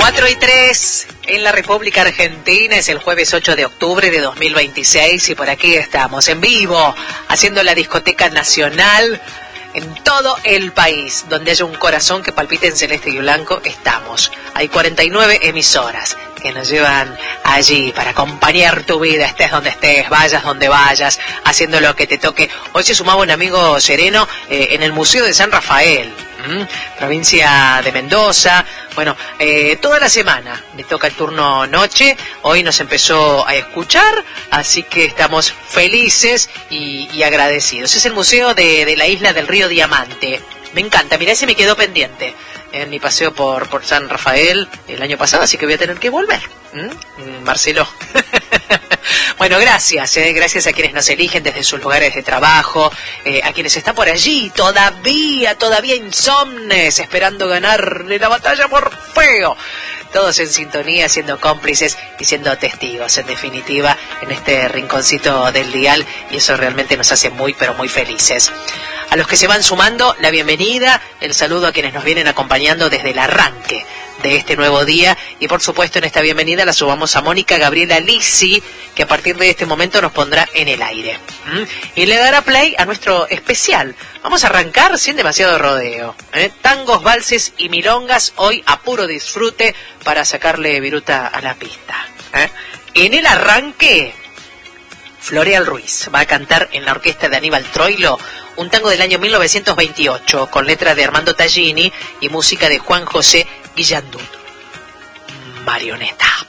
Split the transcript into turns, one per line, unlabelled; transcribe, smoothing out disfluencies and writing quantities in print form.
4:03 en la República Argentina, es el jueves 8 de octubre de 2026 y por aquí estamos en vivo haciendo la discoteca nacional en todo el país. Donde haya un corazón que palpite en celeste y blanco, estamos. Hay 49 emisoras que nos llevan allí para acompañar tu vida, estés donde estés, vayas donde vayas, haciendo lo que te toque. Hoy se sumaba un amigo sereno en el Museo de San Rafael, provincia de Mendoza. Bueno, toda la semana me toca el turno noche, hoy nos empezó a escuchar, así que estamos felices y agradecidos. Es el museo de la isla del Río Diamante. Me encanta, mirá, ese me quedó pendiente en mi paseo por San Rafael el año pasado, así que voy a tener que volver. Marcelo. Bueno, gracias a quienes nos eligen desde sus lugares de trabajo, a quienes están por allí todavía insomnes, esperando ganarle la batalla por feo. Todos en sintonía, siendo cómplices y siendo testigos, en definitiva, en este rinconcito del dial, y eso realmente nos hace muy, pero muy felices. A los que se van sumando, la bienvenida, el saludo a quienes nos vienen acompañando desde el arranque de este nuevo día, y por supuesto en esta bienvenida la subamos a Mónica Gabriela Lisi, que a partir de este momento nos pondrá en el aire. Y le dará play a nuestro especial. Vamos a arrancar sin demasiado rodeo. Tangos, valses y milongas, hoy a puro disfrute para sacarle viruta a la pista. En el arranque, Floreal Ruiz va a cantar en la orquesta de Aníbal Troilo un tango del año 1928 con letra de Armando Tallini y música de Juan José Guillandut. Marioneta.